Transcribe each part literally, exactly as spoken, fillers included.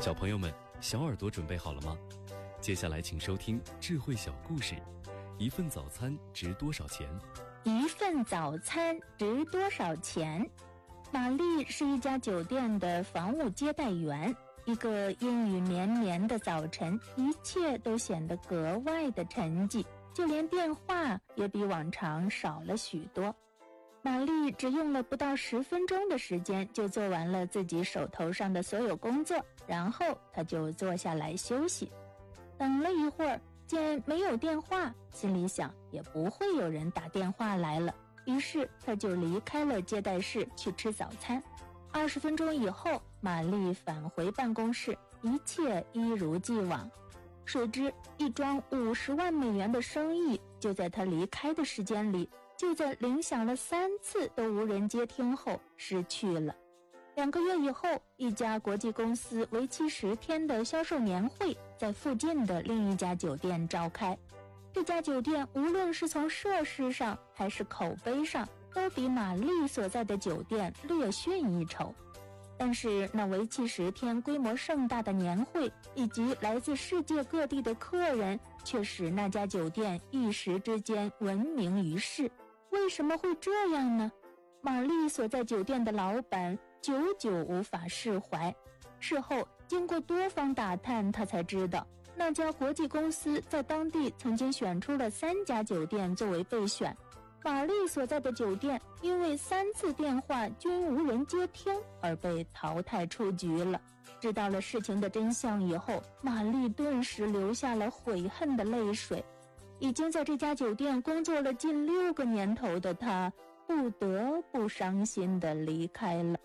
小朋友们，小耳朵准备好了吗？接下来请收听智慧小故事。一份早餐值多少钱？ 一份早餐值多少钱？玛丽是一家酒店的房务接待员。一个阴雨绵绵的早晨，一切都显得格外的沉寂，就连电话也比往常少了许多。玛丽只用了不到十分钟的时间就做完了自己手头上的所有工作，然后她就坐下来休息。等了一会儿，见没有电话，心里想也不会有人打电话来了，于是她就离开了接待室去吃早餐。二十分钟以后，玛丽返回办公室，一切一如既往。谁知一桩五十万美元的生意就在她离开的时间里，就在铃响了三次都无人接听后失去了。两个月以后，一家国际公司为期十天的销售年会在附近的另一家酒店召开。这家酒店无论是从设施上还是口碑上，都比玛丽所在的酒店略逊一筹。但是那为期十天规模盛大的年会以及来自世界各地的客人，却使那家酒店一时之间闻名于世。为什么会这样呢？玛丽所在酒店的老板久久无法释怀。事后经过多方打探，他才知道那家国际公司在当地曾经选出了三家酒店作为备选，玛丽所在的酒店因为三次电话均无人接听而被淘汰出局了。知道了事情的真相以后，玛丽顿时流下了悔恨的泪水。已经在这家酒店工作了近六个年头的她，不得不伤心地离开了。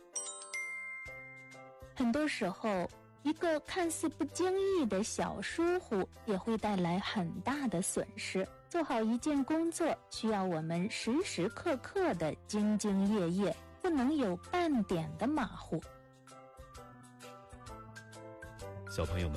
很多时候，一个看似不经意的小疏忽也会带来很大的损失。做好一件工作，需要我们时时刻刻的兢兢业业，不能有半点的马虎。 小朋友们，